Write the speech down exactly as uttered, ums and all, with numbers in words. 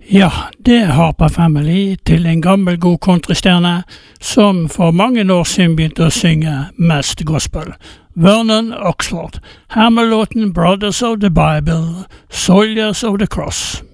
Ja, det er Harper Family til en gammel god countrystjerne som for mange år siden begynte å synge mest gospel. Vernon Oxford, her med låten Brothers of the Bible, Soldiers of the Cross.